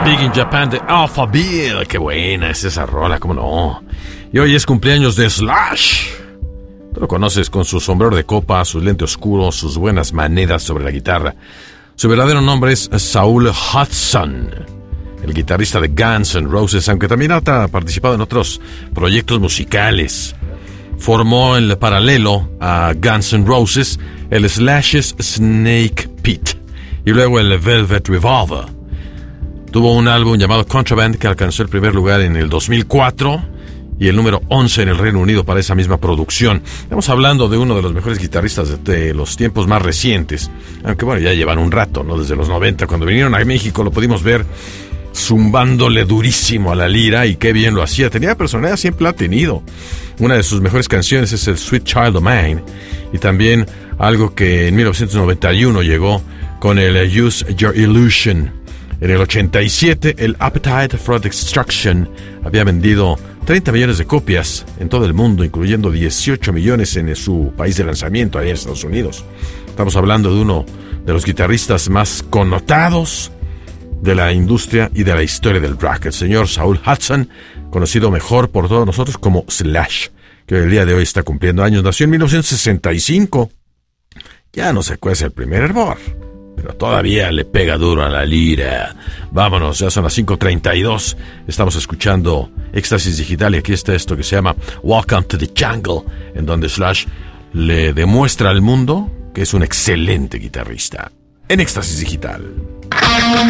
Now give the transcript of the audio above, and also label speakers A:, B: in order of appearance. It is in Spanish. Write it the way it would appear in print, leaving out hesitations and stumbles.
A: Big in Japan de Alphaville. Qué buena es esa rola, cómo no. Y hoy es cumpleaños de Slash. Tú lo conoces con su sombrero de copa, sus lentes oscuros, sus buenas maneras sobre la guitarra. Su verdadero nombre es Saul Hudson, el guitarrista de Guns N' Roses, aunque también ha participado en otros proyectos musicales. Formó en paralelo a Guns N' Roses el Slash's Snake Pit y luego el Velvet Revolver. Tuvo un álbum llamado Contraband que alcanzó el primer lugar en el 2004 y el número 11 en el Reino Unido para esa misma producción. Estamos hablando de uno de los mejores guitarristas de los tiempos más recientes, aunque bueno, ya llevan un rato, ¿no? Desde los 90, cuando vinieron a México lo pudimos ver zumbándole durísimo a la lira, y qué bien lo hacía. Tenía personalidad, siempre ha tenido. Una de sus mejores canciones es el Sweet Child of Mine, y también algo que en 1991 llegó con el Use Your Illusion. En el 87, el Appetite for Destruction había vendido 30 millones de copias en todo el mundo, incluyendo 18 millones en su país de lanzamiento, ahí en Estados Unidos. Estamos hablando de uno de los guitarristas más connotados de la industria y de la historia del rock, el señor Saul Hudson, conocido mejor por todos nosotros como Slash, que el día de hoy está cumpliendo años. Nació en 1965. Ya no se cuece el primer hervor, pero todavía le pega duro a la lira. Vámonos, ya son las 5:32. Estamos escuchando Éxtasis Digital y aquí está esto que se llama Welcome to the Jungle, en donde Slash le demuestra al mundo que es un excelente guitarrista. En Éxtasis Digital.